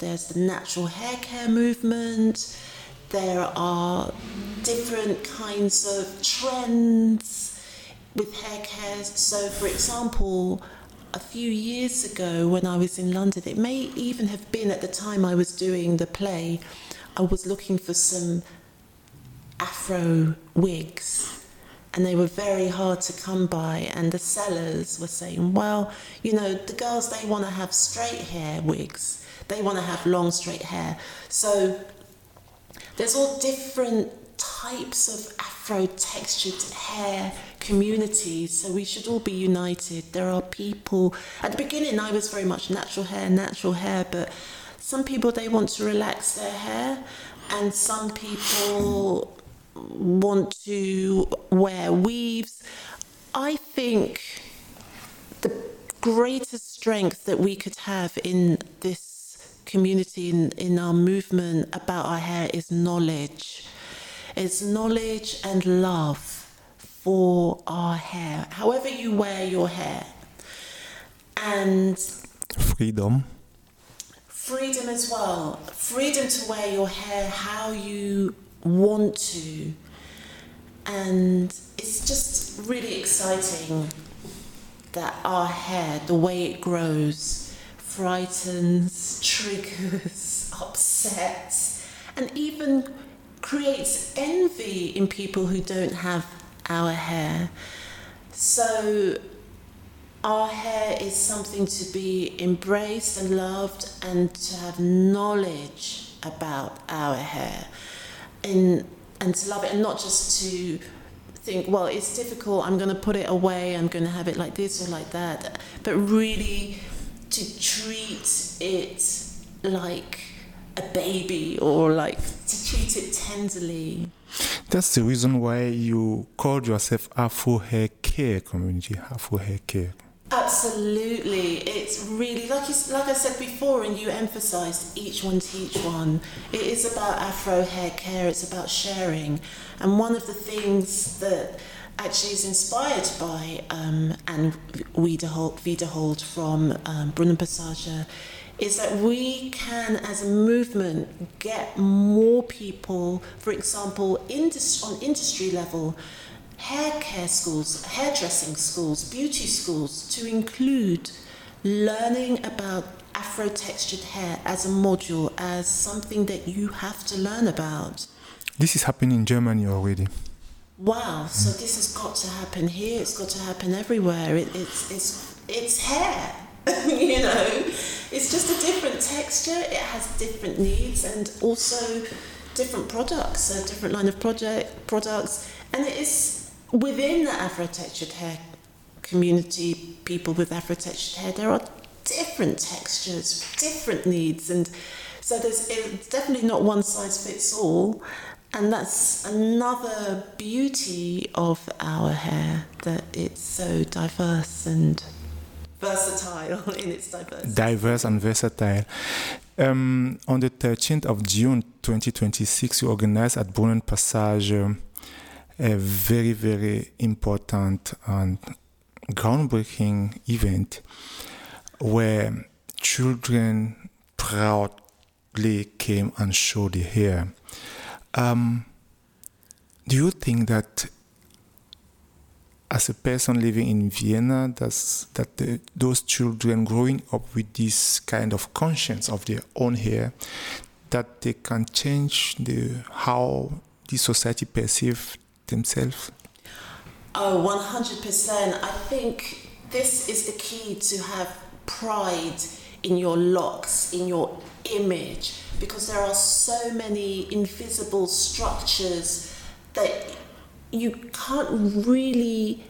there's the natural hair care movement. There are different kinds of trends with hair care. So, for example, a few years ago when I was in London, it may even have been at the time I was doing the play, I was looking for some Afro wigs, and they were very hard to come by, and the sellers were saying, well, you know, the girls, they want to have straight hair wigs, they want to have long straight hair. So there's all different types of Afro textured hair communities, so we should all be united. There are people, at the beginning I was very much natural hair, but some people, they want to relax their hair, and some people want to wear weaves. I think the greatest strength that we could have in this community, in our movement about our hair, is knowledge. It's knowledge and love for our hair, however you wear your hair. And freedom as well. Freedom to wear your hair how you want to. And it's just really exciting that our hair, the way it grows, frightens, triggers, upsets, and even creates envy in people who don't have our hair. So our hair is something to be embraced and loved, and to have knowledge about our hair, and to love it, and not just to think, well, it's difficult, I'm going to put it away, I'm going to have it like this or like that, but really to treat it like a baby, or like to treat it tenderly. That's the reason why you called yourself Afro Hair Care Community, Afro Hair Care. Absolutely. It's really, like I said before, and you emphasised, each one teach one. It is about Afro hair care, it's about sharing. And one of the things that actually is inspired by Anne Wiederhold from Brunner Passage is that we can, as a movement, get more people, for example, on industry level, hair care schools, hairdressing schools, beauty schools, to include learning about Afro-textured hair as a module, as something that you have to learn about. This is happening in Germany already. Wow, so this has got to happen here, it's got to happen everywhere. It's hair, you know. It's just a different texture, it has different needs, and also different products, a different line of products. And it is within the Afro-textured hair community, people with Afro-textured hair, there are different textures, different needs, and so it's definitely not one size fits all. And that's another beauty of our hair, that it's so diverse and versatile in its diversity. Diverse and versatile. On the 13th of June 2026, you organized at Brunner Passage a very, very important and groundbreaking event where children proudly came and showed their hair. Do you think that, as a person living in Vienna, those children growing up with this kind of conscience of their own hair, that they can change how the society perceives themselves? Oh, 100%. I think this is the key, to have pride in your locks, in your image, because there are so many invisible structures that you can't really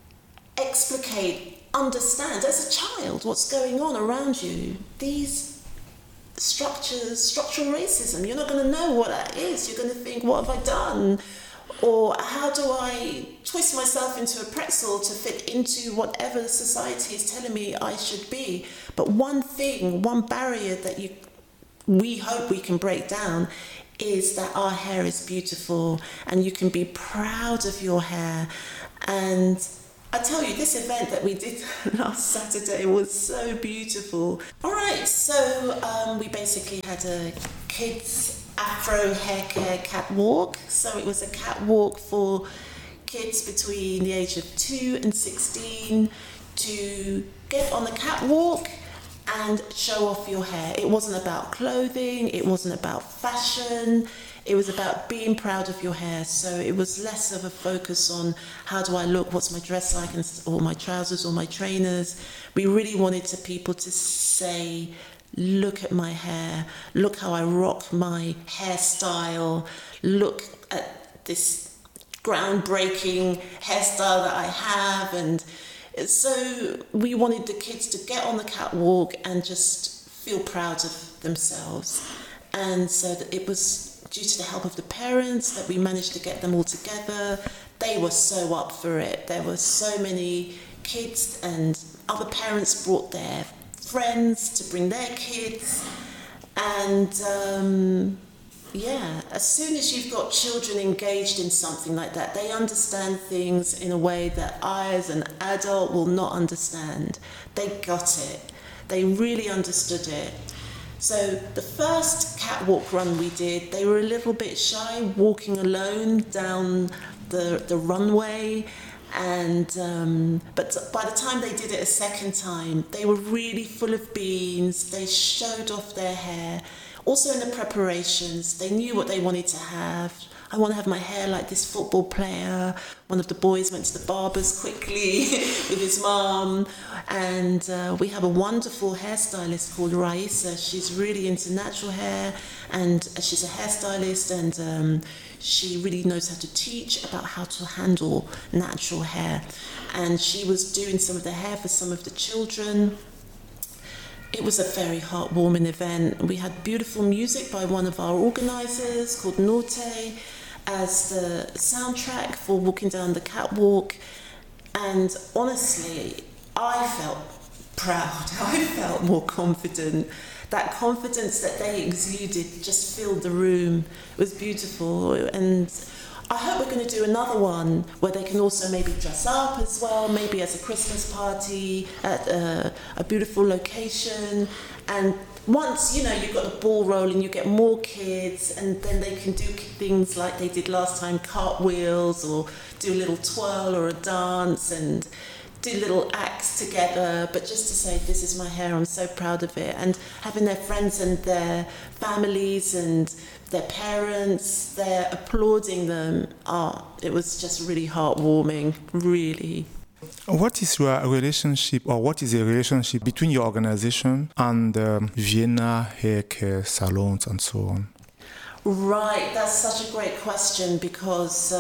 understand as a child what's going on around you. These structures, structural racism, you're not going to know what that is. You're going to think, what have I done? Or how do I twist myself into a pretzel to fit into whatever society is telling me I should be? But one barrier that we hope we can break down is that our hair is beautiful, and you can be proud of your hair. And I tell you, this event that we did last Saturday was so beautiful. All right, so we basically had a kids Afro hair care catwalk. So it was a catwalk for kids between the age of 2 and 16 to get on the catwalk and show off your hair. It wasn't about clothing, it wasn't about fashion, it was about being proud of your hair. So it was less of a focus on how do I look, what's my dress like, or my trousers or my trainers. We really wanted people to say, look at my hair, look how I rock my hairstyle, look at this groundbreaking hairstyle that I have. And so we wanted the kids to get on the catwalk and just feel proud of themselves. And so that it was due to the help of the parents that we managed to get them all together. They were so up for it. There were so many kids, and other parents brought their friends to bring their kids. And as soon as you've got children engaged in something like that, they understand things in a way that I as an adult will not understand. They got it. They really understood it. So the first catwalk run we did, they were a little bit shy, walking alone down the runway. And but by the time they did it a second time, they were really full of beans. They showed off their hair. Also in the preparations, they knew what they wanted to have. I want to have my hair like this football player. One of the boys went to the barber's quickly with his mum. And we have a wonderful hairstylist called Raisa. She's really into natural hair, and she's a hairstylist, and she really knows how to teach about how to handle natural hair. And she was doing some of the hair for some of the children. It was a very heartwarming event. We had beautiful music by one of our organisers called Norte as the soundtrack for walking down the catwalk. And honestly, I felt proud. I felt more confident. That confidence that they exuded just filled the room. It was beautiful. And I hope we're going to do another one where they can also maybe dress up as well, maybe as a Christmas party at a beautiful location. And once, you've got the ball rolling, you get more kids, and then they can do things like they did last time, cartwheels, or do a little twirl or a dance, and do little acts together. But just to say, this is my hair, I'm so proud of it. And having their friends and their families and their parents, they're applauding them. It was just really heartwarming, really. What is your relationship, or what is the relationship between your organization and Vienna hair care salons and so on? Right, that's such a great question, because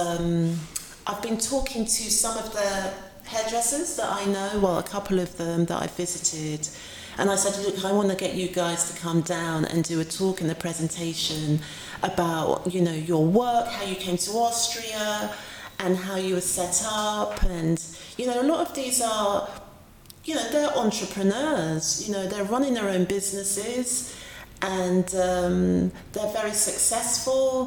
I've been talking to some of the hairdressers that I know, well, a couple of them that I visited, and I said, look, I want to get you guys to come down and do a talk and a presentation about, your work, how you came to Austria, and how you were set up. And, a lot of these are, they're entrepreneurs, they're running their own businesses, and they're very successful.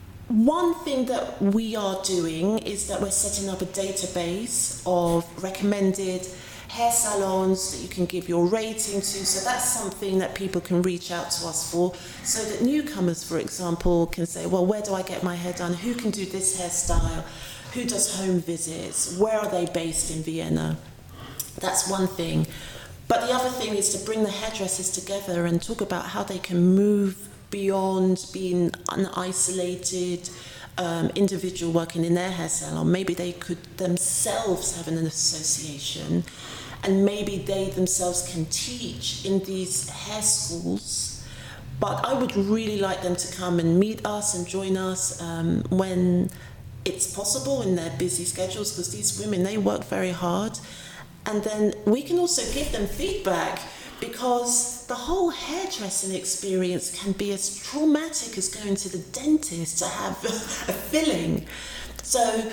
One thing that we are doing is that we're setting up a database of recommended hair salons that you can give your rating to. So that's something that people can reach out to us for, so that newcomers, for example, can say, well, where do I get my hair done? Who can do this hairstyle? Who does home visits? Where are they based in Vienna? That's one thing. But the other thing is to bring the hairdressers together and talk about how they can move beyond being an isolated individual working in their hair salon. Maybe they could themselves have an association, and maybe they themselves can teach in these hair schools. But I would really like them to come and meet us and join us when it's possible in their busy schedules, because these women, they work very hard. And then we can also give them feedback, because the whole hairdressing experience can be as traumatic as going to the dentist to have a filling. So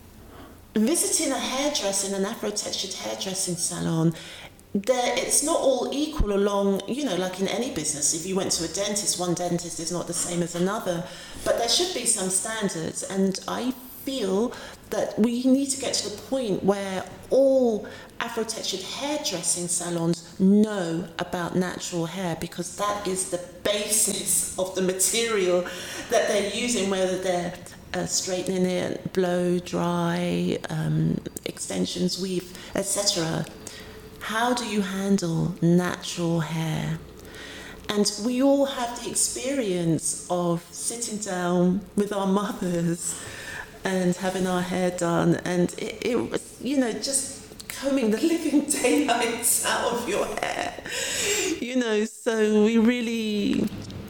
visiting a hairdressing, an Afro-textured hairdressing salon, it's not all equal along, like in any business. If you went to a dentist, one dentist is not the same as another, but there should be some standards. And I feel that we need to get to the point where all Afro-textured hairdressing salons know about natural hair, because that is the basis of the material that they're using, whether they're straightening it, blow, dry, extensions, weave, etc. How do you handle natural hair? And we all have the experience of sitting down with our mothers and having our hair done, and it was, you know, just combing the living daylights out of your hair, you know. So we really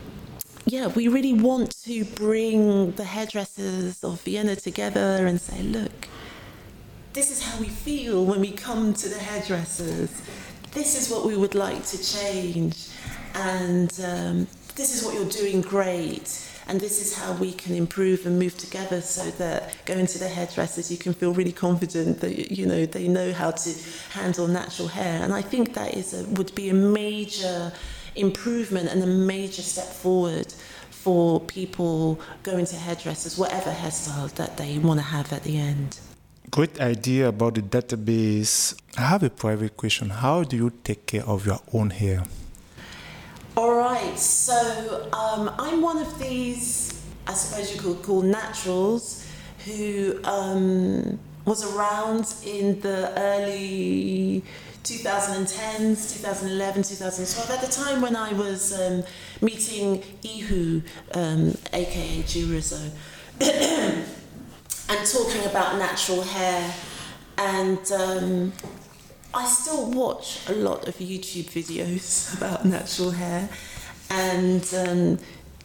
want to bring the hairdressers of Vienna together and say, look, this is how we feel when we come to the hairdressers. This is what we would like to change. And this is what you're doing great. And this is how we can improve and move together, so that going to the hairdressers, you can feel really confident that, you know, they know how to handle natural hair. And I think that would be a major improvement and a major step forward for people going to hairdressers, whatever hairstyle that they want to have at the end. Great idea about the database. I have a private question. How do you take care of your own hair? All right, so I'm one of these, I suppose you could call naturals, who was around in the early 2010s, 2011, 2012, at the time when I was meeting Ihu, aka Jurizo, and talking about natural hair. And I still watch a lot of YouTube videos about natural hair, and the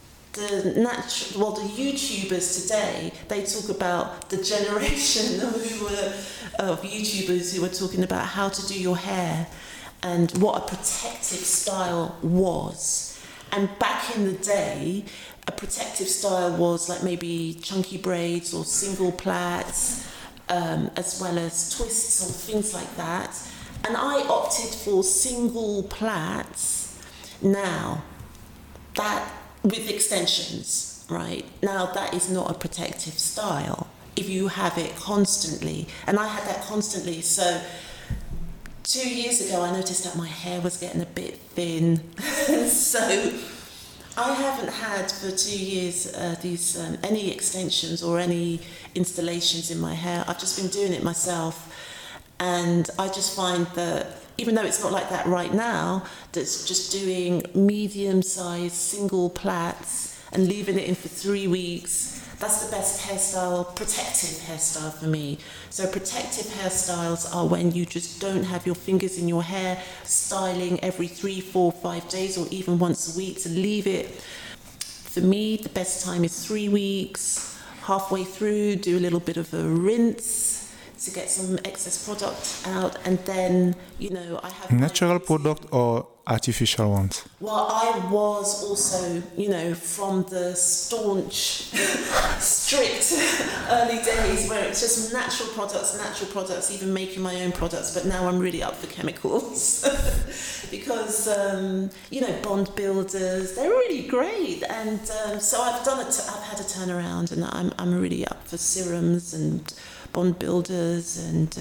YouTubers today, they talk about the generation of YouTubers who were talking about how to do your hair and what a protective style was. And back in the day, a protective style was like maybe chunky braids or single plaits, as well as twists or things like that. And I opted for single plaits now, that with extensions, right? Now that is not a protective style if you have it constantly. And I had that constantly. So 2 years ago, I noticed that my hair was getting a bit thin. So I haven't had for 2 years any extensions or any installations in my hair. I've just been doing it myself. And I just find that, even though it's not like that right now, that's just doing medium-sized single plaits and leaving it in for 3 weeks, that's the best hairstyle, protective hairstyle for me. So protective hairstyles are when you just don't have your fingers in your hair, styling every 3, 4, 5 days, or even once a week, to leave it. For me, the best time is 3 weeks. Halfway through, do a little bit of a rinse to get some excess product out, and then, you know, I have natural product or artificial ones. Well, I was also, you know, from the staunch, strict early days where it's just natural products, even making my own products. But now I'm really up for chemicals because, you know, bond builders, they're really great. And so I've had a turnaround, and I'm really up for serums and bond builders, and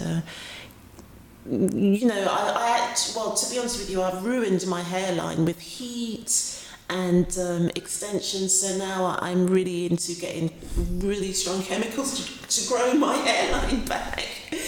you know, well, to be honest with you, I've ruined my hairline with heat and extensions. So now I'm really into getting really strong chemicals to grow my hairline back.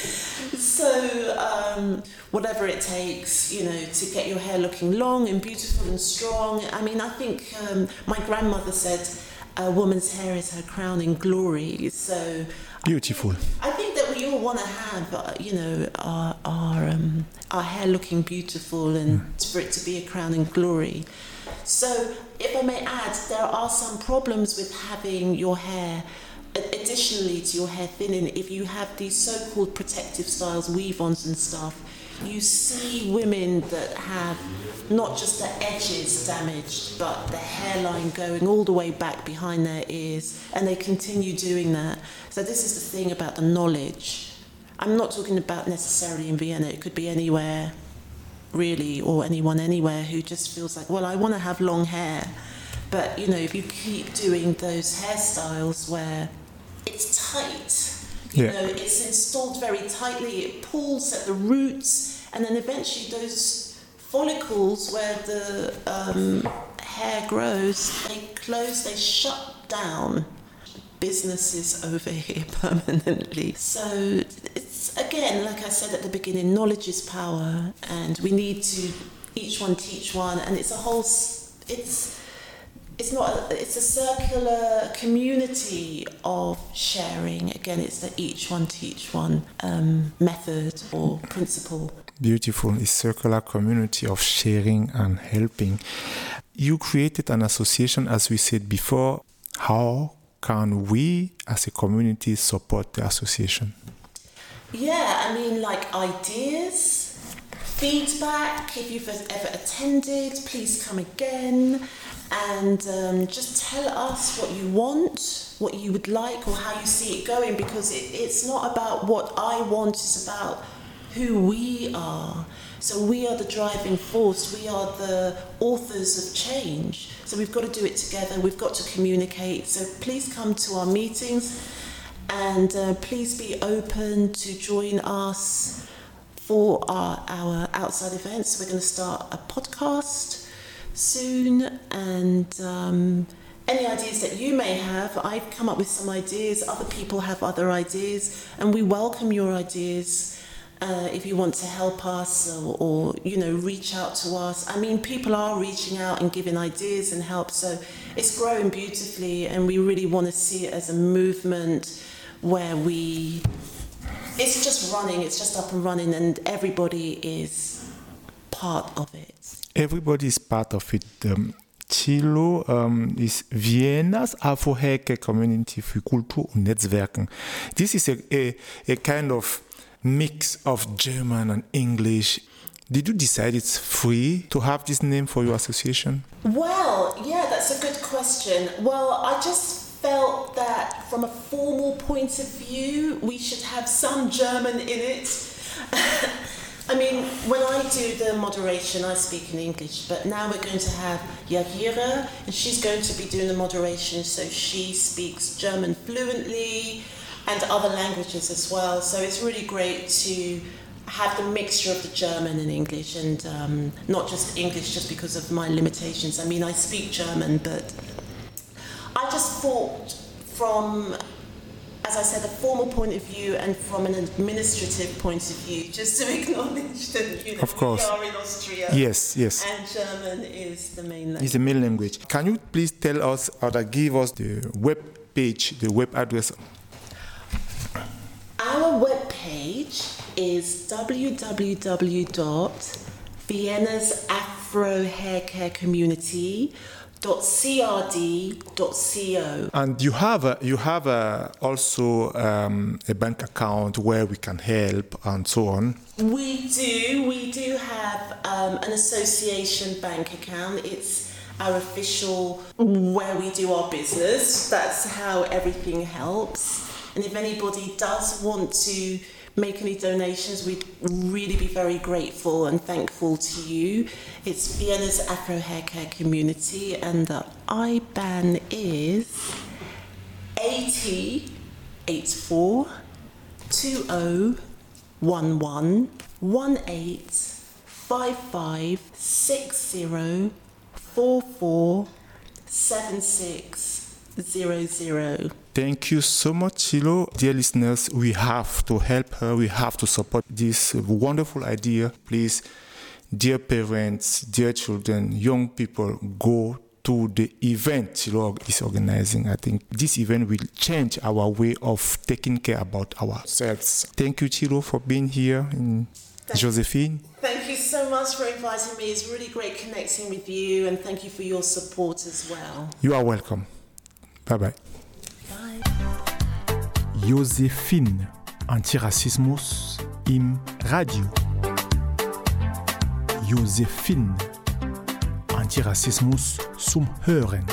So whatever it takes, you know, to get your hair looking long and beautiful and strong. I mean, I think my grandmother said a woman's hair is her crowning glory. So beautiful. I think that we all want to have, you know, our hair looking beautiful, and for it to be a crowning glory. So, if I may add, there are some problems with having your hair, additionally to your hair thinning. If you have these so-called protective styles, weave-ons and stuff, you see women that have not just the edges damaged, but the hairline going all the way back behind their ears, and they continue doing that. So this is the thing about the knowledge. I'm not talking about necessarily in Vienna, it could be anywhere, really, or anyone anywhere who just feels like, well, I want to have long hair. But, you know, if you keep doing those hairstyles where it's tight, Yeah. You know, it's installed very tightly, it pulls at the roots, and then eventually those follicles where the hair grows, they close, they shut down. Business is over here permanently. So it's, again, like I said at the beginning, knowledge is power, and we need to each one teach one, and it's a whole, it's a circular community of sharing. Again, it's the each one teach one method or principle. Beautiful. It's circular community of sharing and helping. You created an association, as we said before. How can we as a community support the association? Yeah, I mean, like ideas, feedback. If you've ever attended, please come again, and just tell us what you want, what you would like, or how you see it going, because it's not about what I want, it's about who we are. So we are the driving force, we are the authors of change. So we've got to do it together, we've got to communicate. So please come to our meetings, and please be open to join us for our outside events. We're going to start a podcast soon, and any ideas that you may have. I've come up with some ideas, other people have other ideas, and we welcome your ideas. If you want to help us or you know, reach out to us. I mean, people are reaching out and giving ideas and help, so it's growing beautifully, and we really want to see it as a movement where it's just running, it's just up and running, and everybody is part of it. Everybody is part of it. Thilo ist Viennas Afro-Haircare Community für Kultur und Netzwerken. This is a kind of mix of German and English. Did you decide it's free to have this name for your association? Well, yeah, that's a good question. Well, I just felt that from a formal point of view, we should have some German in it. I mean, when I do the moderation, I speak in English, but now we're going to have Yahira, and she's going to be doing the moderation, so she speaks German fluently, and other languages as well. So it's really great to have the mixture of the German and English, and not just English just because of my limitations. I mean, I speak German, but I just thought from, as I said, a formal point of view and from an administrative point of view, just to acknowledge that, you know, of course, we are in Austria. Yes. And German is the main language. It's the main language. Can you please tell us or give us the web page, the web address? Our webpage is www.vienna's-afro-haircare-community.crd.co. And you have also a bank account where we can help and so on. We do have an association bank account. It's our official, where we do our business. That's how everything helps. And if anybody does want to make any donations, we'd really be very grateful and thankful to you. It's Vienna's Afro Haircare Community, and the IBAN is 8084 2011 185560 44 7600. Thank you so much, Thilo. Dear listeners, we have to help her. We have to support this wonderful idea. Please, dear parents, dear children, young people, go to the event Thilo is organizing. I think this event will change our way of taking care about ourselves. Thank you, Thilo, for being here in Josephine. Thank you so much for inviting me. It's really great connecting with you, and thank you for your support as well. You are welcome. Bye-bye. Bye. Josephine, Antirassismus im Radio. Josephine, Antirassismus zum Hören.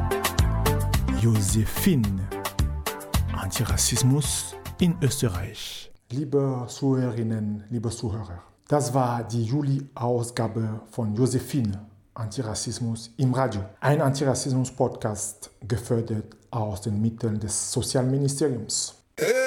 Josephine, Antirassismus in Österreich. Liebe Zuhörerinnen, liebe Zuhörer, das war die Juli-Ausgabe von Josephine, Antirassismus im Radio. Ein Antirassismus-Podcast gefördert aus den Mitteln des Sozialministeriums.